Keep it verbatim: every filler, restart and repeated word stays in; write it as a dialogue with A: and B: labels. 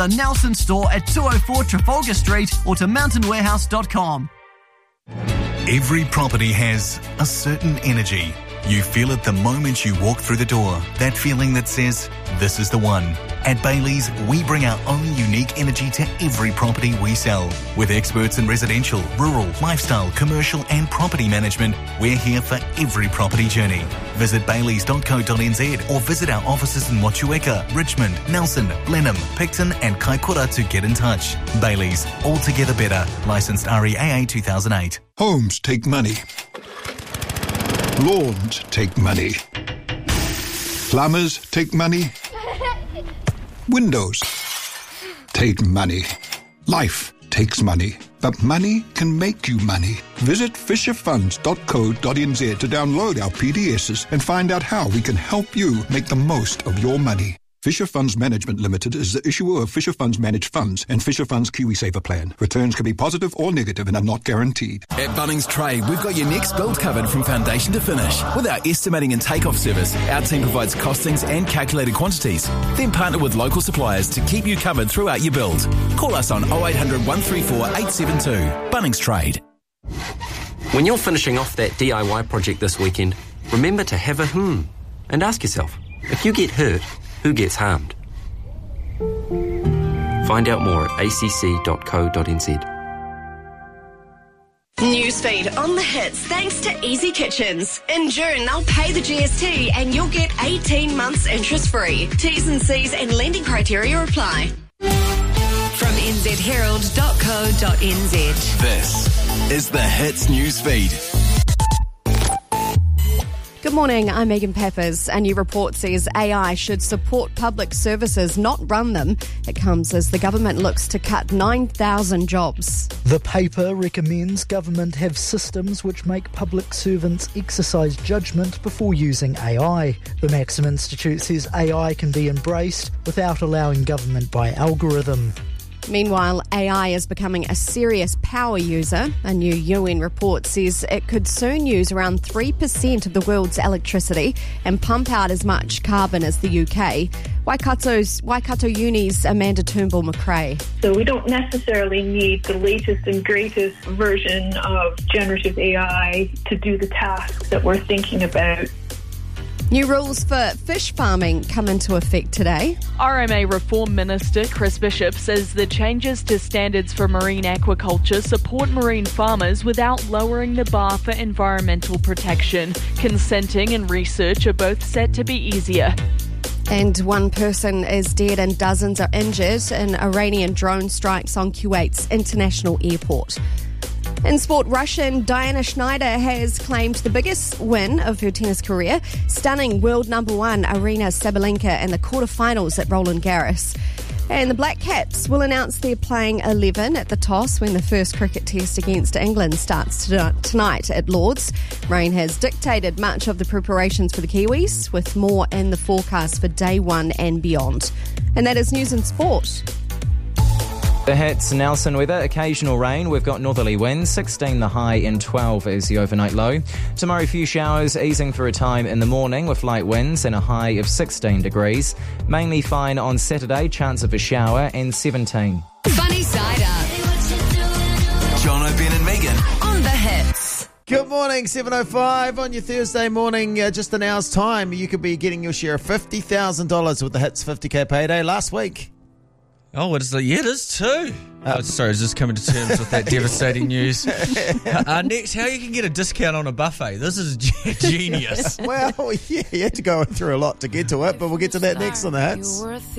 A: The Nelson store at two oh four Trafalgar Street or to mountain warehouse dot com.
B: Every property has a certain energy. You feel it the moment you walk through the door. That feeling that says, this is the one. At Bailey's, we bring our own unique energy to every property we sell. With experts in residential, rural, lifestyle, commercial and property management, we're here for every property journey. Visit baileys dot co dot n z or visit our offices in Motueka, Richmond, Nelson, Blenheim, Picton and Kaikoura to get in touch. Bailey's, altogether better. Licensed R E A A two thousand eight.
C: Homes take money. Lawns take money. Plumbers take money. Windows take money. Life takes money. But money can make you money. Visit fisher funds dot co dot n z to download our P D Ss and find out how we can help you make the most of your money. Fisher Funds Management Limited is the issuer of Fisher Funds Managed Funds and Fisher Funds KiwiSaver Plan. Returns can be positive or negative and are not guaranteed.
D: At Bunnings Trade, we've got your next build covered from foundation to finish. With our estimating and takeoff service, our team provides costings and calculated quantities. Then partner with local suppliers to keep you covered throughout your build. Call us on oh eight hundred, one three four, eight seven two. Bunnings Trade.
E: When you're finishing off that D I Y project this weekend, remember to have a hmm and ask yourself, if you get hurt, who gets harmed? Find out more at a c c dot co dot n z.
F: Newsfeed on the hits thanks to Easy Kitchens. In June, they'll pay the G S T and you'll get eighteen months interest-free. T's and C's and lending criteria apply.
G: From n z herald dot co dot n z.
D: This is the Hits Newsfeed.
H: Good morning, I'm Megan Peppers. A new report says A I should support public services, not run them. It comes as the government looks to cut nine thousand jobs.
I: The paper recommends government have systems which make public servants exercise judgment before using A I. The Maxim Institute says A I can be embraced without allowing government by algorithm.
H: Meanwhile, A I is becoming a serious power user. A new U N report says it could soon use around three percent of the world's electricity and pump out as much carbon as the U K. Waikato's, Waikato Uni's Amanda Turnbull-McRae.
J: So we don't necessarily need the latest and greatest version of generative A I to do the tasks that we're thinking about.
H: New rules for fish farming come into effect today.
K: R M A Reform Minister Chris Bishop says the changes to standards for marine aquaculture support marine farmers without lowering the bar for environmental protection. Consenting and research are both set to be easier.
H: And one person is dead and dozens are injured in Iranian drone strikes on Kuwait's international airport. In sport, Russian Diana Schneider has claimed the biggest win of her tennis career, stunning world number one Aryna Sabalenka in the quarterfinals at Roland Garros. And the Black Caps will announce they're playing eleven at the toss when the first cricket test against England starts tonight at Lord's. Rain has dictated much of the preparations for the Kiwis, with more in the forecast for day one and beyond. And that is news and sport.
L: The hits, Nelson weather, occasional rain. We've got northerly winds, sixteen the high and twelve is the overnight low. Tomorrow, few showers, easing for a time in the morning with light winds and a high of sixteen degrees. Mainly fine on Saturday, chance of a shower and seventeen.
G: Funny Side Up.
D: John O'Ben and Megan
G: On the hits.
M: Good morning, seven oh five on your Thursday morning, uh, just an hour's time. You could be getting your share of fifty thousand dollars with the Hits fifty K payday last week.
N: Oh, what is it? Yeah, it is too. Uh, oh, sorry, I was just coming to terms with that devastating news. Uh, next, how you can get a discount on a buffet. This is g- genius.
M: Well, yeah, you had to go through a lot to get to it, but we'll get to that next on the Hits.